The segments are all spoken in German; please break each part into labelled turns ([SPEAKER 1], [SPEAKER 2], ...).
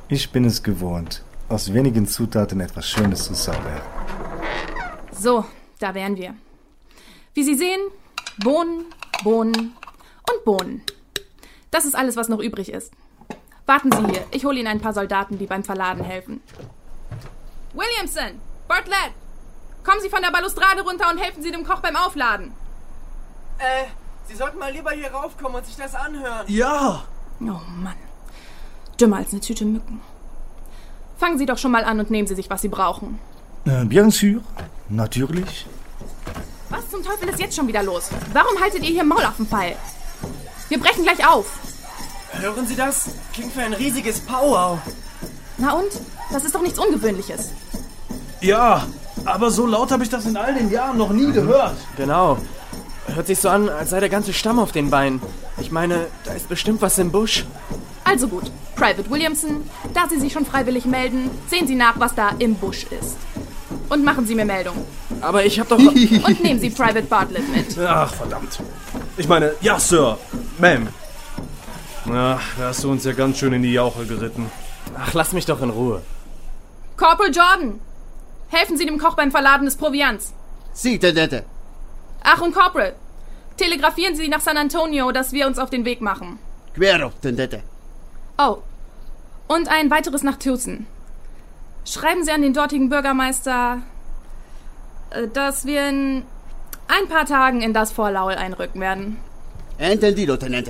[SPEAKER 1] Ich bin es gewohnt, aus wenigen Zutaten etwas Schönes zu zaubern.
[SPEAKER 2] So, da wären wir. Wie Sie sehen, Bohnen, Bohnen und Bohnen. Das ist alles, was noch übrig ist. Warten Sie hier, ich hole Ihnen ein paar Soldaten, die beim Verladen helfen. Williamson, Bartlett, kommen Sie von der Balustrade runter und helfen Sie dem Koch beim Aufladen.
[SPEAKER 3] Sie sollten mal lieber hier raufkommen und sich das anhören.
[SPEAKER 4] Ja!
[SPEAKER 2] Oh Mann, dümmer als eine Tüte Mücken. Fangen Sie doch schon mal an und nehmen Sie sich, was Sie brauchen.
[SPEAKER 1] Bien sûr, natürlich.
[SPEAKER 2] Was zum Teufel ist jetzt schon wieder los? Warum haltet ihr hier Maulaffenfall? Wir brechen gleich auf.
[SPEAKER 3] Hören Sie das? Klingt für ein riesiges Powwow.
[SPEAKER 2] Na und? Das ist doch nichts Ungewöhnliches.
[SPEAKER 4] Ja, aber so laut habe ich das in all den Jahren noch nie gehört.
[SPEAKER 3] Genau. Hört sich so an, als sei der ganze Stamm auf den Beinen. Ich meine, da ist bestimmt was im Busch.
[SPEAKER 2] Also gut, Private Williamson, da Sie sich schon freiwillig melden, sehen Sie nach, was da im Busch ist. Und machen Sie mir Meldung.
[SPEAKER 3] Aber ich hab doch...
[SPEAKER 2] Und nehmen Sie Private Bartlett mit.
[SPEAKER 4] Ach, verdammt. Ich meine, ja, Sir. Ma'am. Na, da hast du uns ja ganz schön in die Jauche geritten.
[SPEAKER 3] Ach, lass mich doch in Ruhe.
[SPEAKER 2] Corporal Jordan, helfen Sie dem Koch beim Verladen des Proviants.
[SPEAKER 5] Sie, Tendente.
[SPEAKER 2] Ach, und Corporal, telegrafieren Sie nach San Antonio, dass wir uns auf den Weg machen.
[SPEAKER 5] Quiero, Tendente.
[SPEAKER 2] Oh, und ein weiteres nach Tucson. Schreiben Sie an den dortigen Bürgermeister, dass wir in ein paar Tagen in das Fort Laurel einrücken werden.
[SPEAKER 5] Entendido, Tendente.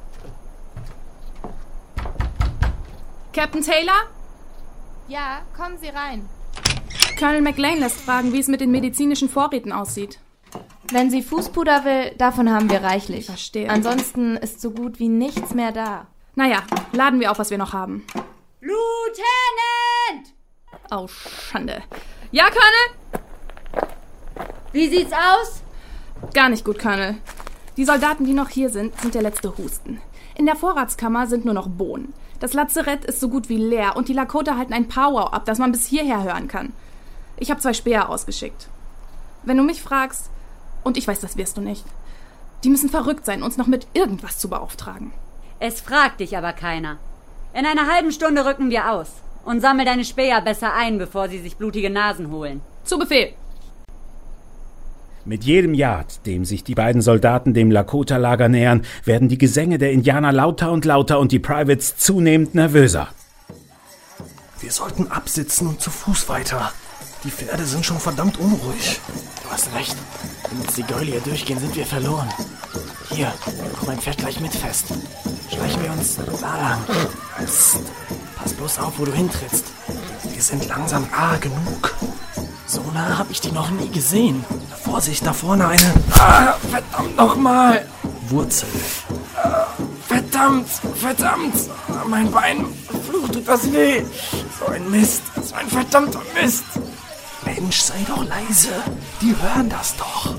[SPEAKER 2] Captain Taylor?
[SPEAKER 6] Ja, kommen Sie rein.
[SPEAKER 2] Colonel McLean lässt fragen, wie es mit den medizinischen Vorräten aussieht.
[SPEAKER 6] Wenn sie Fußpuder will, davon haben wir reichlich.
[SPEAKER 2] Verstehe.
[SPEAKER 6] Ansonsten ist so gut wie nichts mehr da.
[SPEAKER 2] Naja, laden wir auf, was wir noch haben.
[SPEAKER 7] Lieutenant!
[SPEAKER 2] Oh, Schande. Ja, Colonel?
[SPEAKER 7] Wie sieht's aus?
[SPEAKER 2] Gar nicht gut, Colonel. Die Soldaten, die noch hier sind der letzte Husten. In der Vorratskammer sind nur noch Bohnen. Das Lazarett ist so gut wie leer und die Lakota halten ein Powwow ab, das man bis hierher hören kann. Ich habe 2 Späher ausgeschickt. Wenn du mich fragst, und ich weiß, das wirst du nicht, die müssen verrückt sein, uns noch mit irgendwas zu beauftragen.
[SPEAKER 7] Es fragt dich aber keiner. In einer halben Stunde rücken wir aus. Und sammel deine Späher besser ein, bevor sie sich blutige Nasen holen.
[SPEAKER 2] Zu Befehl.
[SPEAKER 8] Mit jedem Yard, dem sich die beiden Soldaten dem Lakota-Lager nähern, werden die Gesänge der Indianer lauter und die Privates zunehmend nervöser.
[SPEAKER 4] Wir sollten absitzen und zu Fuß weiter. Die Pferde sind schon verdammt unruhig.
[SPEAKER 3] Du hast recht. Wenn jetzt die Gäule hier durchgehen, sind wir verloren. Hier, komm mein Pferd gleich mit fest. Schleichen wir uns da lang. Psst. Pass bloß auf, wo du hintrittst.
[SPEAKER 4] Wir sind langsam nah genug.
[SPEAKER 3] So nah habe ich die noch nie gesehen.
[SPEAKER 4] Vorsicht, da vorne eine...
[SPEAKER 3] Verdammt nochmal!
[SPEAKER 4] Wurzel.
[SPEAKER 3] Verdammt! Mein Bein, flucht, tut das weh. So ein Mist, so ein verdammter Mist.
[SPEAKER 4] Mensch, sei doch leise. Die hören das doch.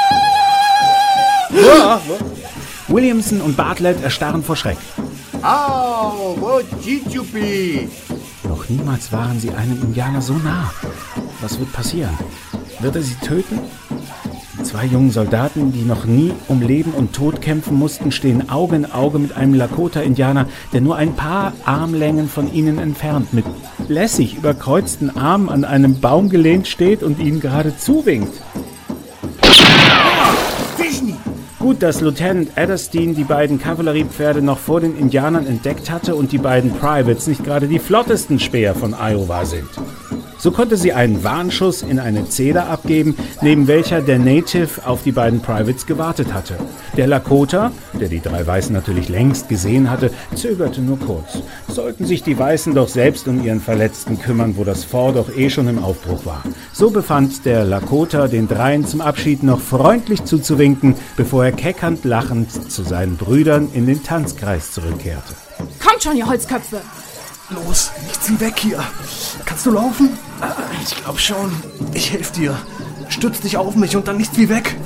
[SPEAKER 8] Williamson und Bartlett erstarren vor Schreck.
[SPEAKER 5] Au, wo Chichupi.
[SPEAKER 8] Noch niemals waren sie einem Indianer so nah. Was wird passieren? Wird er sie töten? Die 2 jungen Soldaten, die noch nie um Leben und Tod kämpfen mussten, stehen Auge in Auge mit einem Lakota-Indianer, der nur ein paar Armlängen von ihnen entfernt, mit lässig überkreuzten Armen an einem Baum gelehnt steht und ihnen gerade zuwinkt. Gut, dass Lieutenant Adderstein die beiden Kavalleriepferde noch vor den Indianern entdeckt hatte und die beiden Privates nicht gerade die flottesten Späher von Iowa sind. So konnte sie einen Warnschuss in eine Zeder abgeben, neben welcher der Native auf die beiden Privates gewartet hatte. Der Lakota, der die 3 Weißen natürlich längst gesehen hatte, zögerte nur kurz. Sollten sich die Weißen doch selbst um ihren Verletzten kümmern, wo das Fort doch schon im Aufbruch war. So befand der Lakota den 3 zum Abschied noch freundlich zuzuwinken, bevor er keckernd lachend zu seinen Brüdern in den Tanzkreis zurückkehrte.
[SPEAKER 2] Kommt schon, ihr Holzköpfe!
[SPEAKER 4] Los, nichts wie weg hier. Kannst du laufen?
[SPEAKER 3] Ich glaube schon.
[SPEAKER 4] Ich helfe dir. Stütz dich auf mich und dann nichts wie weg.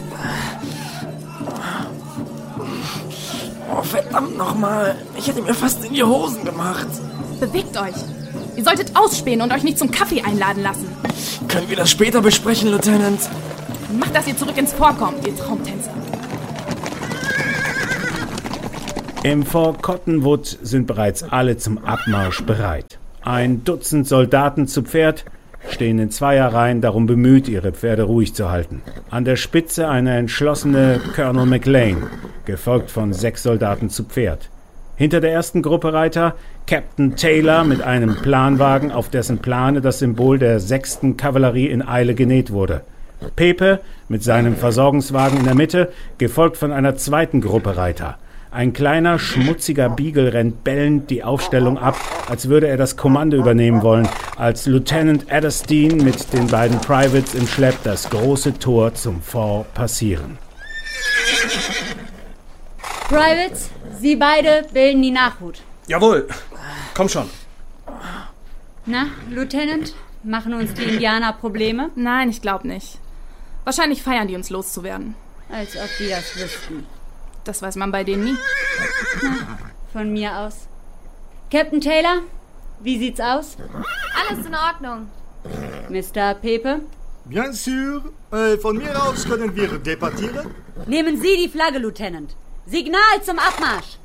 [SPEAKER 3] Oh, verdammt nochmal. Ich hätte mir fast in die Hosen gemacht.
[SPEAKER 2] Bewegt euch! Ihr solltet ausspähen und euch nicht zum Kaffee einladen lassen.
[SPEAKER 3] Können wir das später besprechen, Lieutenant?
[SPEAKER 2] Macht, dass ihr zurück ins Fort kommt, ihr Traumtänzer.
[SPEAKER 8] Im Fort Cottonwood sind bereits alle zum Abmarsch bereit. Ein Dutzend Soldaten zu Pferd stehen in Zweierreihen darum bemüht, ihre Pferde ruhig zu halten. An der Spitze eine entschlossene Colonel McLean, gefolgt von 6 Soldaten zu Pferd. Hinter der ersten Gruppe Reiter Captain Taylor mit einem Planwagen, auf dessen Plane das Symbol der 6. Kavallerie in Eile genäht wurde. Pepe mit seinem Versorgungswagen in der Mitte, gefolgt von einer zweiten Gruppe Reiter. Ein kleiner, schmutziger Beagle rennt bellend die Aufstellung ab, als würde er das Kommando übernehmen wollen, als Lieutenant Adderstein mit den beiden Privates im Schlepp das große Tor zum Fort passieren.
[SPEAKER 7] Privates, Sie beide bilden die Nachhut.
[SPEAKER 4] Jawohl. Komm schon.
[SPEAKER 7] Na, Lieutenant, machen uns die Indianer Probleme?
[SPEAKER 2] Nein, ich glaube nicht. Wahrscheinlich feiern die uns loszuwerden.
[SPEAKER 7] Als ob die das wüssten.
[SPEAKER 2] Das weiß man bei denen nie.
[SPEAKER 7] Von mir aus. Captain Taylor, wie sieht's aus?
[SPEAKER 6] Alles in Ordnung.
[SPEAKER 7] Mr. Pepe?
[SPEAKER 9] Bien sûr. Von mir aus können wir debattieren.
[SPEAKER 7] Nehmen Sie die Flagge, Lieutenant. Signal zum Abmarsch.